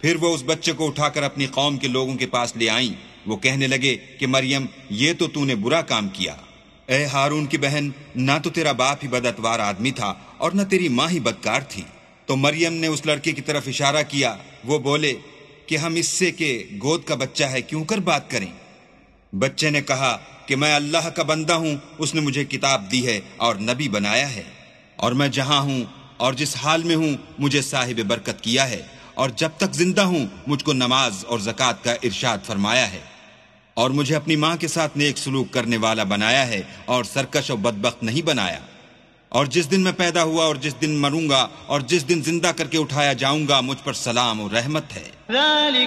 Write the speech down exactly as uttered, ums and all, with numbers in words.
फिर वो उस बच्चे को उठाकर अपनी कौम के लोगों के पास ले आईं। वो कहने लगे कि मरियम, ये तो तूने बुरा काम किया। ए हारून की बहन, ना तो तेरा बाप ही बदअतवार आदमी था और न तेरी माँ ही बदकार थी। तो मरियम ने उस लड़के की तरफ इशारा किया। वो बोले कि हम इससे के गोद का बच्चा है, क्यों कर बात करें। बच्चे ने कहा कि मैं अल्लाह का बंदा हूं, उसने मुझे किताब दी है और नबी बनाया है, और मैं जहां हूं और जिस हाल में हूं मुझे साहिब बरकत किया है, और जब तक जिंदा हूं मुझको नमाज और ज़कात का इरशाद फरमाया है, और मुझे अपनी माँ के साथ नेक सलूक करने वाला बनाया है और सरकश और बदबख्त नहीं बनाया। और जिस दिन मैं पैदा हुआ और जिस दिन मरूंगा और जिस दिन जिंदा करके उठाया जाऊंगा, मुझ पर सलाम और रहमत है।